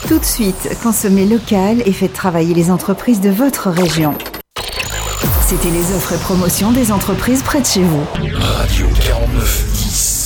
Tout de suite, consommez local et faites travailler les entreprises de votre région. C'était les offres et promotions des entreprises près de chez vous. Radio 49.